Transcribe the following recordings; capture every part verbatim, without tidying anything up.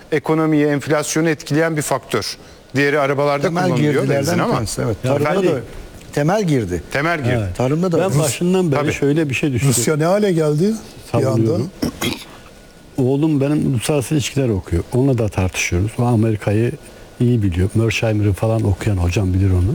ekonomiyi, enflasyonu etkileyen bir faktör. Diğeri arabalarda Temel kullanılıyor benzin girdilerden bir ama. tanesi. Evet. Tarımda da temel girdi. Temel girdi. Evet. Tarımda da Ben Rus- başından beri Tabii. şöyle bir şey düşünüyorum. Rusya ne hale geldi bir anda? Savunuyorum. Oğlum benim uluslararası ilişkiler okuyor. Onunla da tartışıyoruz. O Amerika'yı iyi biliyor. Mersheimer'ı falan okuyan hocam bilir onu.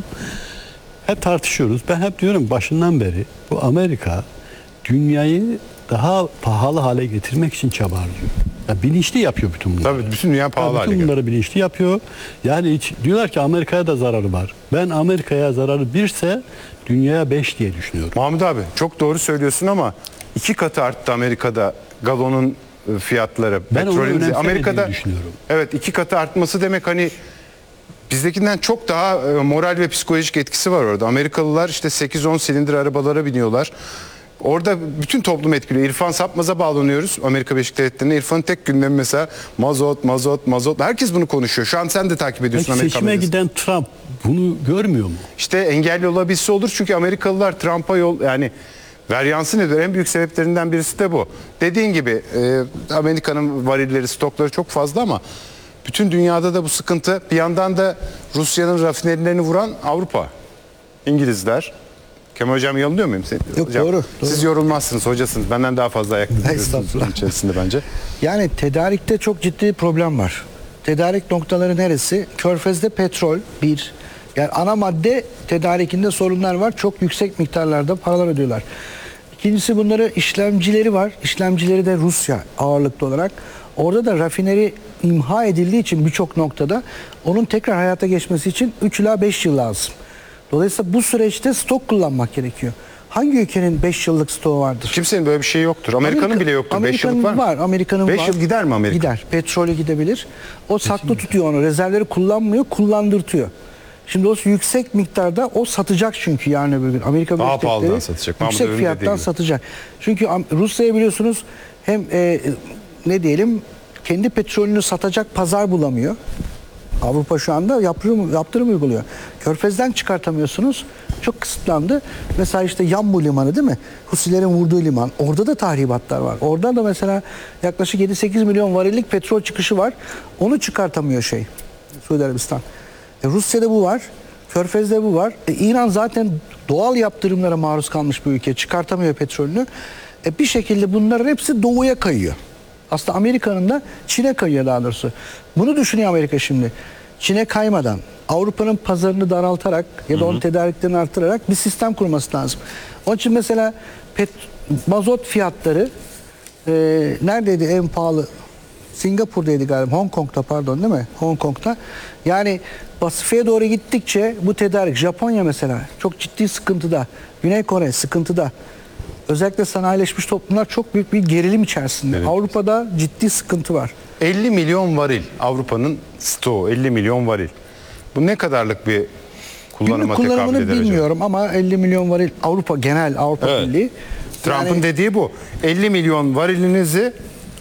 Hep tartışıyoruz. Ben hep diyorum başından beri bu Amerika dünyayı daha pahalı hale getirmek için çaba harcıyor. Yani bilinçli yapıyor bütün bunları. Tabii bütün dünya pahalı Ya hale bütün geldi. bunları bilinçli yapıyor. Yani hiç, diyorlar ki Amerika'ya da zararı var. Ben Amerika'ya zararı birse dünyaya beş diye düşünüyorum. Mahmut abi çok doğru söylüyorsun ama iki katı arttı Amerika'da galonun e, fiyatları. Ben onu Petrolün- önemsemediğini Amerika'da düşünüyorum. evet iki katı artması demek hani bizdekinden çok daha e, moral ve psikolojik etkisi var orada. Amerikalılar işte sekiz on silindir arabalara biniyorlar. Orada bütün toplum etkiliyor. İrfan Sapmaz'a bağlanıyoruz Amerika Birleşik Devletleri'ne. İrfan'ın tek gündemi mesela mazot, mazot, mazot. Herkes bunu konuşuyor. Şu an sen de takip ediyorsun Peki Amerika seçime medyasını. giden Trump bunu görmüyor mu? İşte engelli olabilse olur çünkü Amerikalılar Trump'a yol yani varyansı nedir? En büyük sebeplerinden birisi de bu. Dediğin gibi e, Amerika'nın varilleri, stokları çok fazla ama bütün dünyada da bu sıkıntı. Bir yandan da Rusya'nın rafinerilerini vuran Avrupa, İngilizler. Kemal Hocam yanılıyor muyum? Sen, Yok, hocam, doğru, doğru. Siz yorulmazsınız, hocasınız. Benden daha fazla ayakta duruyorsunuz Estağfurullah. bunun içerisinde bence. Yani tedarikte çok ciddi problem var. Tedarik noktaları neresi? Körfez'de petrol bir. Yani ana madde tedarikinde sorunlar var. Çok yüksek miktarlarda paralar ödüyorlar. İkincisi bunları işlemcileri var. İşlemcileri de Rusya ağırlıklı olarak. Orada da rafineri imha edildiği için birçok noktada onun tekrar hayata geçmesi için üç ila beş yıl lazım. Dolayısıyla bu süreçte stok kullanmak gerekiyor. Hangi ülkenin beş yıllık stoğu vardır? Kimsenin böyle bir şey yoktur. Amerika'nın Amerika- bile yoktur. beş Amerika'nın yıllık var mı? var. Amerika'nın beş var. yıl gider mi Amerika? Gider. Petrolü gidebilir. O saklı tutuyor onu. Rezervleri kullanmıyor, kullandırtıyor. Şimdi o yüksek miktarda o satacak çünkü yarın öbür gün. Amerika Daha Birleşik pahalıdan Devletleri satacak. Mahmut yüksek Övün'ün fiyattan dediği gibi. satacak. Çünkü Am- Rusya'ya biliyorsunuz hem e, ne diyelim kendi petrolünü satacak pazar bulamıyor. Avrupa şu anda yaptırım, yaptırım uyguluyor. Körfez'den çıkartamıyorsunuz. Çok kısıtlandı. Mesela işte Yanbu Limanı değil mi? Husilerin vurduğu liman. Orada da tahribatlar var. Orada da mesela yaklaşık yedi sekiz milyon varillik petrol çıkışı var. Onu çıkartamıyor şey. Suudi Arabistan. E, Rusya'da bu var. Körfez'de bu var. E, İran zaten doğal yaptırımlara maruz kalmış bir ülke. Çıkartamıyor petrolünü. E, bir şekilde bunların hepsi doğuya kayıyor. Aslında Amerika'nın da Çin'e kayıyor daha doğrusu. Bunu düşünüyor Amerika şimdi. Çin'e kaymadan Avrupa'nın pazarını daraltarak ya da onun tedariklerini artırarak bir sistem kurması lazım. Onun için mesela pet, mazot fiyatları e, neredeydi en pahalı? Singapur'daydı galiba. Hong Kong'da pardon değil mi? Hong Kong'da. Yani Pasifik'e doğru gittikçe bu tedarik. Japonya mesela çok ciddi sıkıntıda. Güney Kore sıkıntıda. Özellikle sanayileşmiş toplumlar çok büyük bir gerilim içerisinde. Evet. Avrupa'da ciddi sıkıntı var. elli milyon varil Avrupa'nın stoğu. elli milyon varil. Bu ne kadarlık bir kullanıma Günlük tekabül kullanımını eder acaba? bilmiyorum ama elli milyon varil Avrupa genel Avrupa Evet. Birliği. Trump'ın Yani dediği bu. elli milyon varilinizi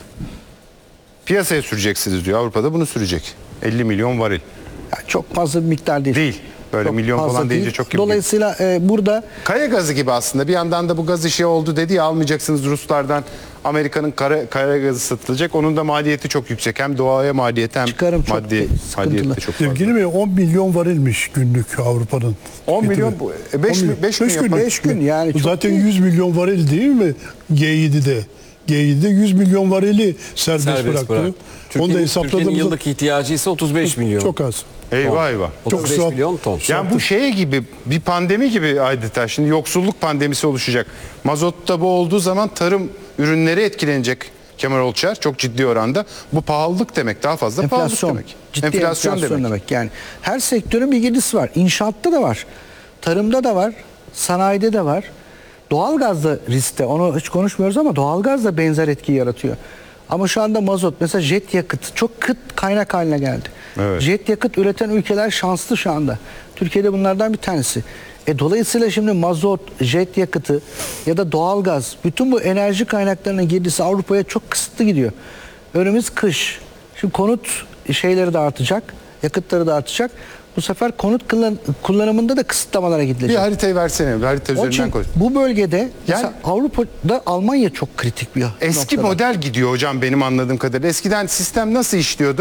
piyasaya süreceksiniz diyor. Avrupa'da bunu sürecek. elli milyon varil. yani çok fazla bir miktar değil. Değil. Böyle Çok milyon fazla falan deyince değil. çok gibi. Dolayısıyla e, burada Kaya gazı gibi aslında. Bir yandan da bu gaz işi oldu dedi ya, almayacaksınız Ruslardan. Amerika'nın kara, kara gazı satılacak. Onun da maliyeti çok yüksek. Hem doğaya maliyeti hem Çıkarım çok maddi sıkıntılı. maliyeti de çok fazla. Sevgili mi? on milyon varilmiş günlük Avrupa'nın. on milyon, tüketimi. beş on mi- beş gün beş gün, yapar. beş gün yani Bu çok zaten değil. yüz milyon varil değil mi? G yedi'de. G yedi'de yüz milyon varili serbest, Serbest bıraktı. bırak. Onu da Türkiye'nin, Türkiye'nin hesapladığımızda yıllık ihtiyacı ise otuz beş milyon. çok az. Eyvah eyvah. otuz beş Çok sağ- milyon ton. Yani bu şeye gibi bir pandemi gibi adeta. Şimdi yoksulluk pandemisi oluşacak. Mazotta bu olduğu zaman tarım ürünleri etkilenecek Kemal Olçer çok ciddi oranda. Bu pahalılık demek, daha fazla enflasyon. pahalılık demek. Ciddi enflasyon, demek. Yani her sektörün bir girdisi var. İnşaatta da var. Tarımda da var. Sanayide de var. Doğalgaz da riskte. Onu hiç konuşmuyoruz ama doğalgaz da benzer etki yaratıyor. Ama şu anda mazot mesela jet yakıt çok kıt kaynak haline geldi. Evet. Jet yakıt üreten ülkeler şanslı şu anda. Türkiye'de bunlardan bir tanesi. E dolayısıyla şimdi mazot, jet yakıtı ya da doğalgaz bütün bu enerji kaynaklarının girdisi Avrupa'ya çok kısıtlı gidiyor. Önümüz kış. Şimdi konut şeyleri de artacak, yakıtları da artacak. Bu sefer konut kullan- kullanımında da kısıtlamalara Bir gidilecek. haritayı versene. Bir harita Onun üzerinden için koy. bu bölgede mesela Avrupa'da Almanya çok kritik bir Eski noktada. model gidiyor hocam benim anladığım kadarıyla. Eskiden sistem nasıl işliyordu?